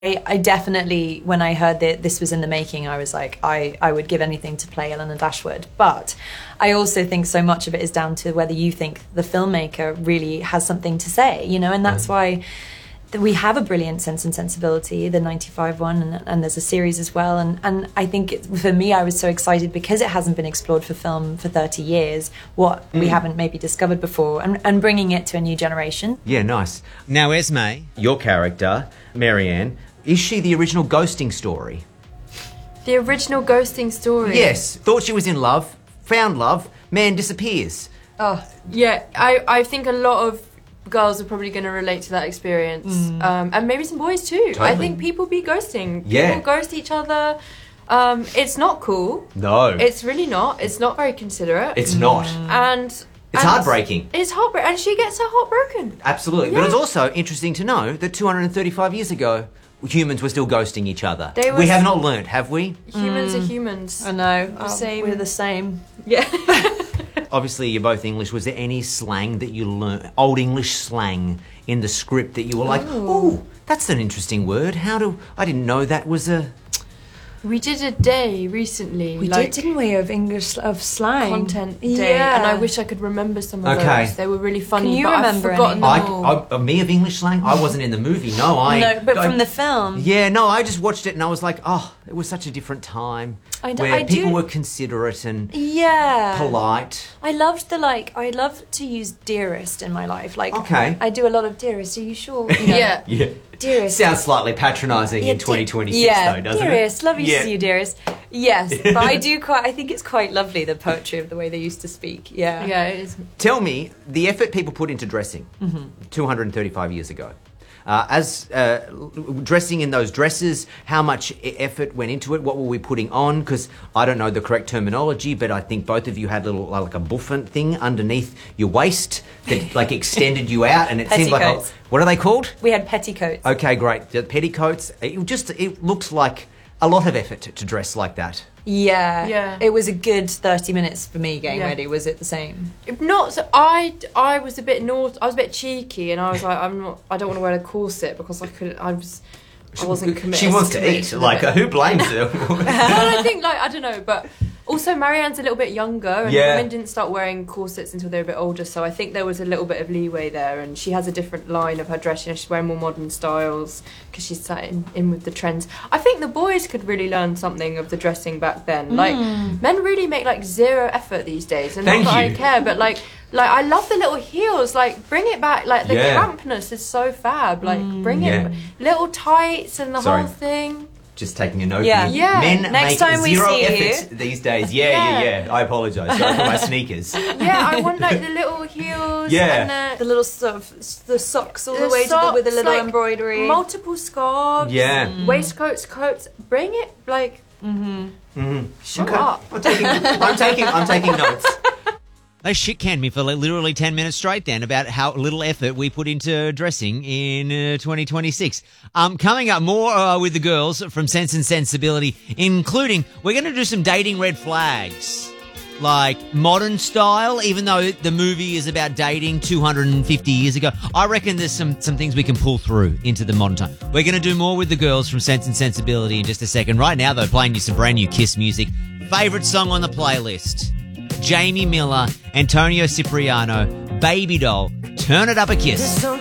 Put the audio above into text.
I definitely, when I heard that this was in the making, I was like, I would give anything to play Eleanor Dashwood. But I also think so much of it is down to whether you think the filmmaker really has something to say, you know, and that's why we have a brilliant Sense and Sensibility, the 95 one, and there's a series as well. And I think for me, I was so excited because it hasn't been explored for film for 30 years, what we haven't maybe discovered before, and bringing it to a new generation. Yeah, nice. Now, Esme, your character, Marianne, is she the original ghosting story? The original ghosting story? Yes. Thought she was in love, found love, man disappears. Oh, yeah. I think a lot of girls are probably going to relate to that experience. And maybe some boys too. Totally. I think people be ghosting. Yeah. People ghost each other. It's not cool. No. It's really not. It's not very considerate. It's not. And It's heartbreaking. It's heartbreaking. And she gets her heart broken. Absolutely. Yeah. But it's also interesting to know that 235 years ago, humans were still ghosting each other. We have not learnt, have we? Humans are humans. I know. We're the same. Yeah. Obviously, you're both English. Was there any slang that you learned, Old English slang, in the script that you were like, oh, that's an interesting word. I didn't know that was a... We did a day recently. We did, didn't we, of English, of slang? Content day. Yeah. And I wish I could remember some of Okay. those. They were really funny, Can you but remember I've forgotten any? them all. Me of English slang? I wasn't in the movie, no. No, but from the film. Yeah, no, I just watched it and I was like, oh, it was such a different time. Where people were considerate and polite. I loved I love to use dearest in my life. Like, okay. I do a lot of dearest. Are you sure? You know, Yeah. Dearest. Sounds slightly patronising in 2026 though, doesn't dearest, it? love you to see you, dearest. Yes, but I think it's quite lovely, the poetry of the way they used to speak. Yeah. Yeah, it is. Tell me, the effort people put into dressing 235 years ago. Dressing in those dresses, how much effort went into it? What were we putting on? Because I don't know the correct terminology, but I think both of you had like a bouffant thing underneath your waist that like extended you out, and it seemed like what are they called? We had petticoats. Okay, great. The petticoats. It looks like a lot of effort to dress like that. Yeah. It was a good 30 minutes for me getting ready. Was it the same? Not so. I was a bit naughty. I was a bit cheeky, and I was like, I don't want to wear a corset because I wasn't committed. She wants to eat. Like, who blames her? Well, I think I don't know, but also Marianne's a little bit younger, and women didn't start wearing corsets until they were a bit older. So I think there was a little bit of leeway there, and she has a different line of her dress. You know, she's wearing more modern styles because she's sat in with the trends. I think the boys could really learn something of the dressing back then. Like, men really make like zero effort these days, and not that I care, but like I love the little heels. Like, bring it back. Like, the crampness is so fab. Like, bring it, little tights and the whole thing. Just taking a note. Yeah. Men Next make time we zero see effort these days. Yeah. I apologise. Sorry for my sneakers. Yeah, I want like the little heels. Yeah. And The little sort of the socks all the way with the little embroidery. Multiple scarves. Yeah. Waistcoats, coats. Bring it like. Shut up. I'm taking notes. They shit canned me for literally 10 minutes straight then about how little effort we put into dressing in 2026. Coming up more with the girls from Sense and Sensibility, including we're going to do some dating red flags. Like modern style, even though the movie is about dating 250 years ago. I reckon there's some things we can pull through into the modern time. We're going to do more with the girls from Sense and Sensibility in just a second. Right now, though, playing you some brand new Kiss music. Favourite song on the playlist. Jamie Miller, Antonio Cipriano, Baby Doll, Turn It Up a Kiss.